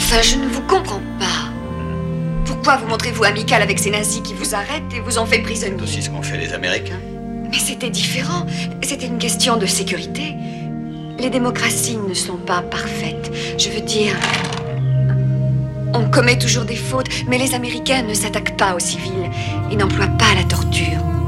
Enfin, je ne vous comprends pas. Pourquoi vous montrez-vous amical avec ces nazis qui vous arrêtent et vous en fait prisonnier? C'est aussi ce qu'ont fait les Américains. Mais c'était différent. C'était une question de sécurité. Les démocraties ne sont pas parfaites. Je veux dire... On commet toujours des fautes, mais les Américains ne s'attaquent pas aux civils. Ils n'emploient pas la torture.